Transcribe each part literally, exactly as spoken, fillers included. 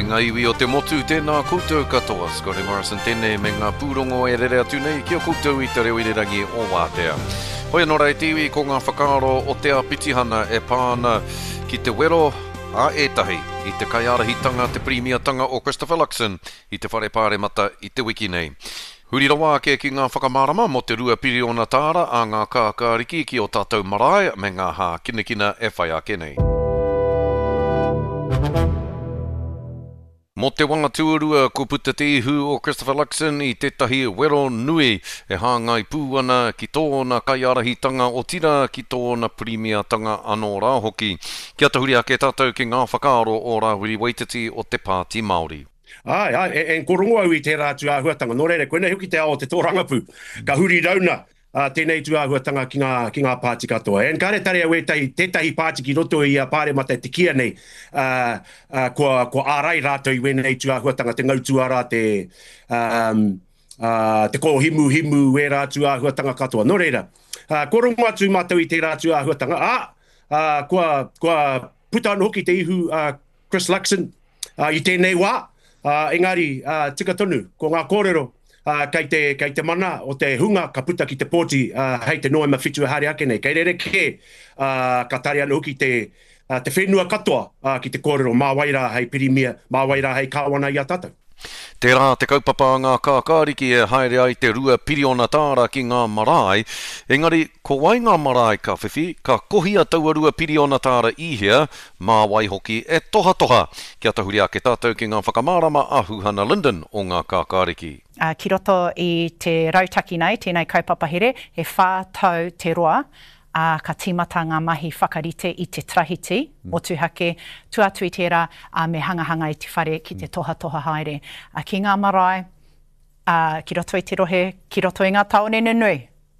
ngā iwi o te motu tēnā koutou katoa. Scotty Morrison tēnei me ngā pūrongo e rere atu nei kia koutou i te reo i rangi o Wātea. Hoi anō rei te iwi ko ngā whakaaro o te apitihana e pāna ki te wero a ētahi i te kaiarahitanga te premiatanga o Christopher Luxon i te whare pāre mata i te wiki nei. Huri rawa ke ki ngā whakamārama mo te rua piriona tāra a ngā kākāriki ki o tātou marae me ngā hā kinekina e whai ake nei. Mo te wanga tuarua ko puta te ihu o Christopher Luxon i tētahi wero nui e hāngai pūana ki tōna kaiarahitanga o tira ki tōna premiatanga anō rā hoki. Kia tahuri ake tātou ki ngā whakaaro o Rawiri Waititi o te Pāti Māori. Ai, ai, e, e korongo au i te rātu āhuatanga. Nō reire, koe nei huki te ao te tōrangapu. Ka huri rauna. Uh, tēnei tu āhuatanga ki ngā, ki ngā Pāti katoa. En kāre tare au e tai, tētahi Pāti ki roto i a pāre mata te kia nei, uh, uh, ko, ko ārai rātou i wenei tu āhuatanga, te ngautuara, te, um, uh, te ko himu himu e rātu āhuatanga katoa. Nō reira, uh, korongo atu mātou i te rātu āhuatanga. Ah, uh, kua, kua puta anu hoki te ihu uh, Chris Luxon uh, i tēnei wā. Uh, engari, uh, tika tonu, ko ngā kōrero, Uh, kei, te, kei te mana o te hunga ka puta ki te pōti uh, hei te noema whitu e haere ake nei. Kei rere ke uh, ka tari anu ki te, uh, te whenua katoa uh, ki te kōrero mā waira hei pirimia, mā waira hei kāwana i a tātou. Tērā te kaupapa ngā kākāriki e haere ai te rua piriona tāra ki ngā marae. Engari, ko wai ngā marae ka whiwhi, ka kohia taua rua piriona tāra ihia, mā wai hoki e toha toha. Kia tahuri ake tātou ki ngā whakamārama a Huhana Linden o ngā kākāriki. Uh, ki roto i te rautaki nei, tēnei kaupapa here, he whātau te roa, uh, ka tīmata ngā mahi whakarite i te trahiti, mm. o tuhake, tuatu i tērā, uh, me hangahanga i te whare ki te toha toha haere. Uh, ki ngā marae, uh, ki roto i te rohe, ki roto i ngā taone nunui.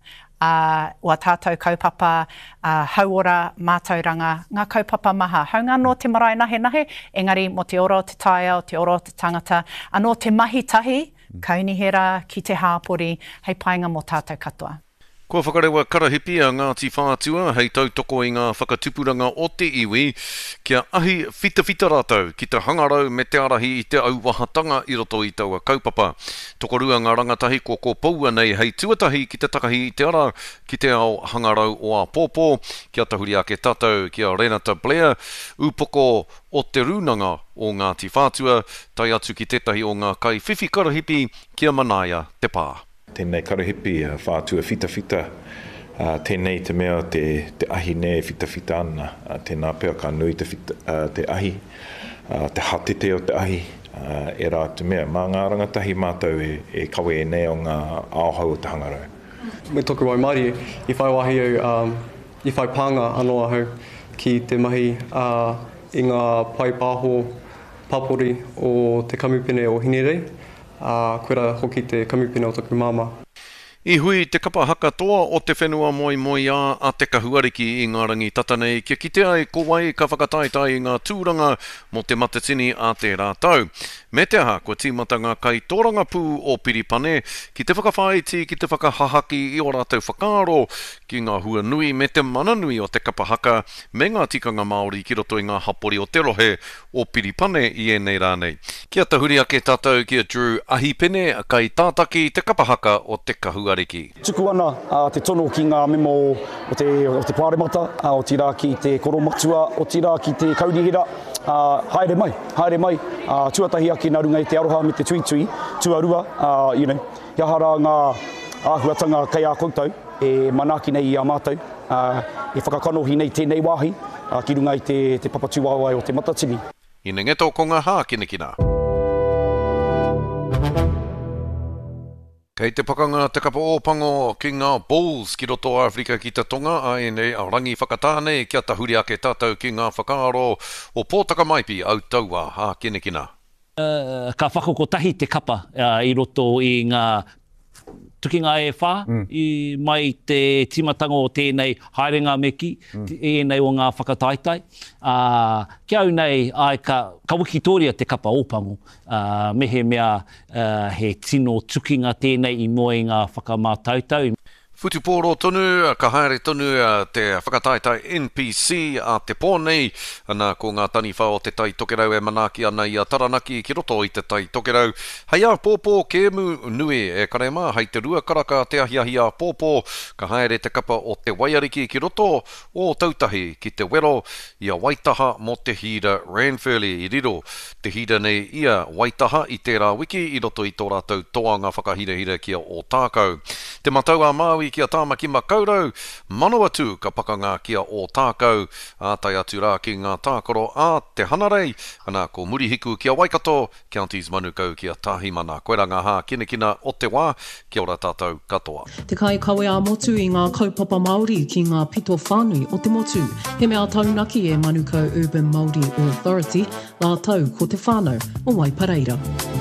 Uh, ua tātou kaupapa, uh, hauora, mātauranga, ngā kaupapa maha. Haunga no te marae nahe nahe, engari mo te oro te taia, o te oro te tangata, anō te mahi tahi, kaunihera ki te hāpori, hei painga mo tātou katoa. Kua whakarewa karahipi a Ngāti Whātua, hei tautoko i ngā whakatupuranga o te iwi, kia ahi whita whita rātou ki te hangarau me te arahi i te auwahatanga i roto i taua kaupapa. Tokorua ngā rangatahi ko ko paua nei hei tuatahi ki te takahi i te ara ki te ao hangarau o a pōpō, kia tahuri ake tātou kia Renata Blair, upoko o te runanga o Ngāti Whātua, tai atu ki tētahi o ngā kai whiwhi karahipi kia manaia te pā. Tēnei karahipi uh, whātua whita whita, uh, tēnei te mea te, te ahi ne whita whita ana, uh, tēnā pēr ka nui te, whita, uh, te ahi, uh, te hatete o te ahi, uh, e rā te mea. Mā ngā rangatahi mātou e, e kawe e nei o ngā aohau o te hangarau. Me toku wai Māori, i whai wahi au, um, i whai pānga anō ahau ki te mahi uh, i ngā pai pāho papori o te kamupene o Hinerei. Uh, koera hoki te kamupene o taku māma. I hui te kapa haka toa o te whenua moi moi a a te kahuariki i ngā rangi tatanei kia kite ai ko wai ka whakataitai i ngā tūranga mo te matatini a te rātau. Me te aha, kua tīmata ngā kai tōranga pū o Piripane ki te whakawhaiti, ki te whakahahaki i o rātau whakaaro ki ngā hua nui me te mana nui o te kapa haka me ngā tikanga Māori ki roto i ngā hapori o te rohe o Piripane i e nei rānei. Kia tahuri ake tātou kia Drew Ahipene kai tātaki te kapa haka o te kahuariki. Tuku ana uh, te tono ki ngā memo o te, o te pāremata, uh, o tira ki te koromatua, o tira ki te kaunihira. Uh, haere mai, haere mai, uh, tuatahi ake nā runga i te aroha me te tui tui, tuarua, uh, you know, iahara ngā āhuatanga kei a koutou, e manaki nei i a mātou, uh, e whakakanohi nei tēnei wāhi, uh, ki runga i te, te papatuawai o te matatini. Ina ngeto ko ngā hā kinekina. Kei te pakanga te kapa ōpango ki ngā Bulls ki roto Afrika ki te tonga, a e nei a rangi whakatāne kia tahuri ake tātou ki ngā whakaaro o Pōtaka Maipi au taua hā kinekina. Uh, ka whakakotahi te kapa uh, i roto i ngā tukinga e whā, mm. i mai te timatanga o tēnei haerenga meki, mm. e nei o ngā whakataitai. Uh, kia au nei, ai ka, ka wikitoria te kapa ōpango, uh, mehe mea uh, he tino tukinga tēnei i moe ngā whakamātautau. Futupōro tonu, ka haere tonu te whakataitai N P C a te pōnei, ana ko ngā taniwha o te tai tokerau e manaki ana i a Taranaki ki roto i te tai tokerau. Hei a pōpō kēmu nui e karema, hei te rua karaka te ahiahi a pōpō, ka haere te kapa o te waiariki ki roto o tautahi ki te wero i a Waitaha mo te hira Ranfurly i riro. Te hira nei ia Waitaha i tērā wiki i roto i tō rātou toanga whakahirehire kia o tākau. Te matau a Māui kia tāmaki makaurau, mano atu ka pakanga kia o tākau, a tai atu rā ki ngā tākoro a te hanarei, ana ko Murihiku kia Waikato, Counties Manukau kia Tāhimana. Koe rā ngā hā kinekina o te wā, kia ora tātou katoa. Te kai kawe a motu i ngā kaupapa Māori ki ngā pito whānui o te motu. He mea taunaki e Manukau Urban Māori Authority, lā tau ko te whānau o Waipareira.